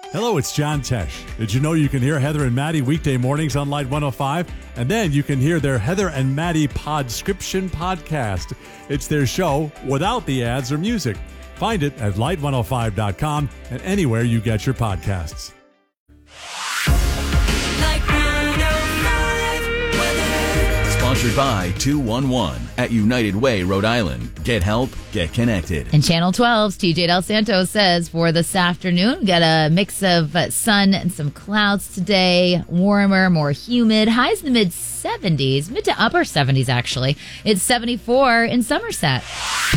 Hello, it's John Tesh. Did you know you can hear Heather and Maddie weekday mornings on Light 105? And then you can hear their Heather and Maddie Podscription podcast. It's their show without the ads or music. Find it at light105.com and anywhere you get your podcasts. Sponsored by 211 at United Way, Rhode Island. Get help, get connected. And Channel 12's TJ Del Santo says for this afternoon, got a mix of sun and some clouds today. Warmer, more humid. Highs in the mid 70s, mid to upper 70s actually. It's 74 in Somerset.